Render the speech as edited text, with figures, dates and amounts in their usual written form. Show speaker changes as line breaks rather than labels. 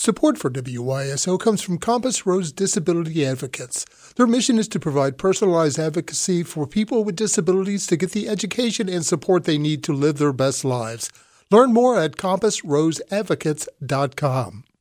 Support for WYSO comes from Compass Rose Disability Advocates. Their mission is to provide personalized advocacy for people with disabilities to get the education and support they need to live their best lives. Learn more at compassroseadvocates.com.